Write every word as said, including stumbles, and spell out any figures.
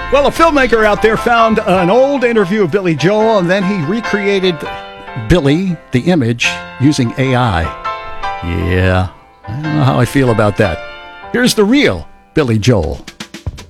Well, a filmmaker out there found an old interview of Billy Joel, and then he recreated Billy, the image, using A I. Yeah, I don't know how I feel about that. Here's the real Billy Joel.